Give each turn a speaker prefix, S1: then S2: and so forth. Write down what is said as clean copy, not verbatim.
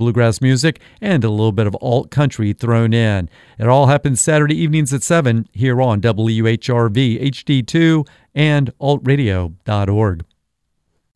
S1: bluegrass music and a little bit of alt country thrown in. It all happens Saturday evenings at 7 here on WUHRV HD2 and altradio.org.